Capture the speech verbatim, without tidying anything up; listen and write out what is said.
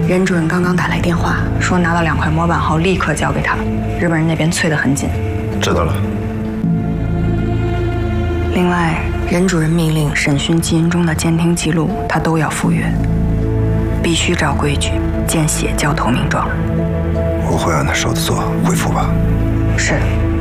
任主任刚刚打来电话，说拿到两块模板后立刻交给他，日本人那边催得很紧。 知道了。 另外，任主任命令审讯基因中的监听记录，他都要复阅，必须照规矩，见血交投名状。 我会按他说的做，回复吧。 是。